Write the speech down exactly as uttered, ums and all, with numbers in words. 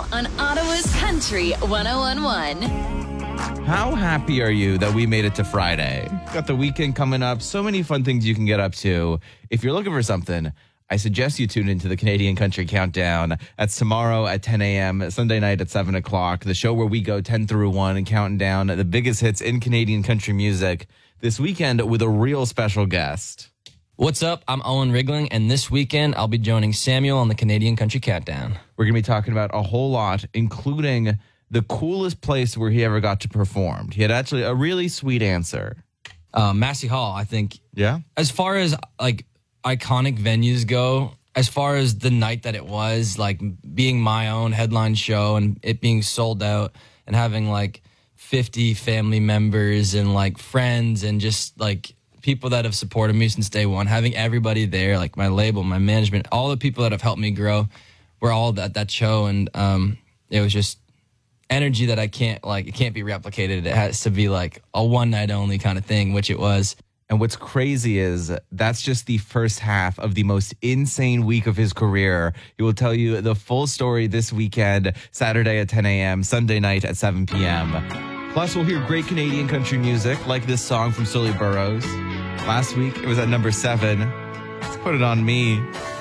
Samuel on Ottawa's Country one oh one point one. How happy are you that we made it to Friday? Got the weekend coming up. So many fun things you can get up to. If you're looking for something, I suggest you tune into the Canadian Country Countdown. That's tomorrow at ten a.m., Sunday night at seven o'clock, the show where we go ten through one and counting down the biggest hits in Canadian country music this weekend with a real special guest. What's up? I'm Owen Rigling, and this weekend I'll be joining Samuel on the Canadian Country Countdown. We're going to be talking about a whole lot, including the coolest place where he ever got to perform. He had actually a really sweet answer. Uh, Massey Hall, I think. Yeah? As far as, like, iconic venues go, as far as the night that it was, like, being my own headline show and it being sold out and having, like, fifty family members and, like, friends and just, like, people that have supported me since day one, having everybody there, like my label, my management, all the people that have helped me grow were all at that show. And um, it was just energy that I can't, like, it can't be replicated. It has to be like a one night only kind of thing, which it was. And what's crazy is that's just the first half of the most insane week of his career. He will tell you the full story this weekend, Saturday at ten a.m., Sunday night at seven p.m. Plus, we'll hear great Canadian country music, like this song from Sully Burrows. Last week, it was at number seven. Let's put it on me.